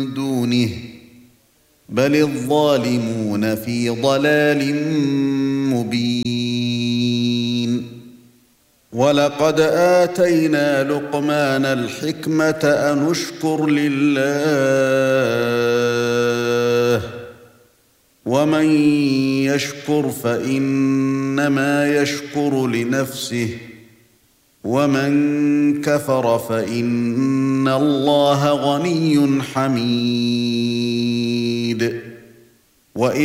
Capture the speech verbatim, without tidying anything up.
دونه بل الظالمون في ضلال مبين ولقد آتينا لقمان الحكمة أن اشكر لله ومن يشكر فإنما يشكر لنفسه ومن كفر فإن الله غني حميد وإذ